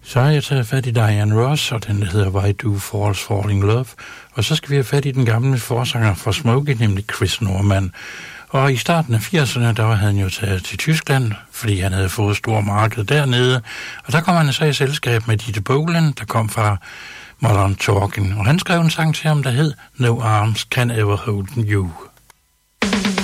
Så har jeg taget fat i Diana Ross, og den hedder Why Do Fools Fall in Love. Og så skal vi have fat i den gamle forsanger fra Smokey, nemlig Chris Norman. Og i starten af 80'erne, der var han jo taget til Tyskland, fordi han havde fået stor marked dernede. Og der kom han så i selskab med Dieter Bohlen, der kom fra Modern Talking. Og han skrev en sang til ham, der hed No Arms Can Ever Hold You.